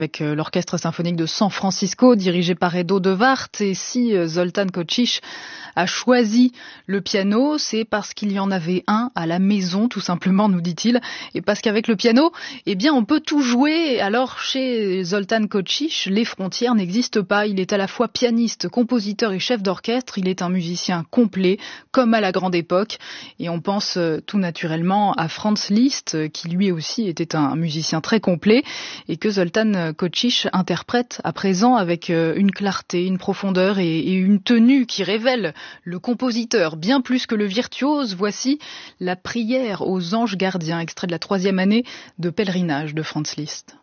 avec l'Orchestre symphonique de San Francisco, dirigé par Edo de Wart. Et si Zoltán Kocsich a choisi le piano, c'est parce qu'il y en avait un à la maison, tout simplement, nous dit-il. Et parce qu'avec le piano, eh bien, on peut tout jouer. Alors, chez Zoltán Kocsich, les frontières n'existent pas. Il est à la fois pianiste, compositeur et chef d'orchestre. Il est un musicien complet, comme à la grande époque. Et on pense tout naturellement à Franz Liszt, qui lui aussi était un musicien très complet, et que Zoltán Kocsich interprète à présent avec une clarté, une profondeur et une tenue qui révèle le compositeur bien plus que le virtuose. Voici la prière aux anges gardiens, extrait de la 3e année de pèlerinage de Franz Liszt.